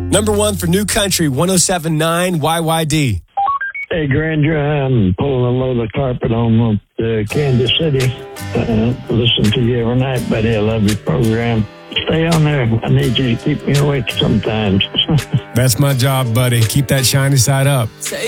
Number one for New Country, 107.9 YYD. Hey, Granger, I'm pulling a load of carpet on Kansas City. Listen to you every night, buddy. I love your program. Stay on there. I need you to keep me awake sometimes. That's my job, buddy. Keep that shiny side up.